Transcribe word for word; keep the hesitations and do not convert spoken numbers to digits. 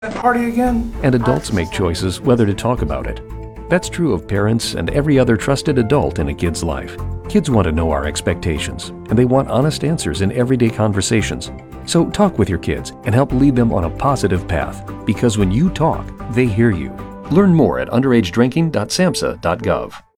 That party again? And adults make choices whether to talk about it. That's true of parents and every other trusted adult in a kid's life. Kids want to know our expectations, and they want honest answers in everyday conversations. So talk with your kids and help lead them on a positive path, because when you talk, they hear you. Learn more at underage drinking dot samhsa dot gov.